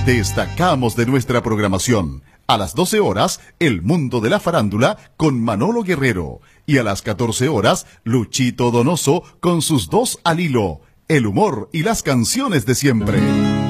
destacamos de nuestra programación. A las 12 horas, El Mundo de la Farándula con Manolo Guerrero. Y a las 14 horas, Luchito Donoso con sus dos al hilo, el humor y las canciones de siempre.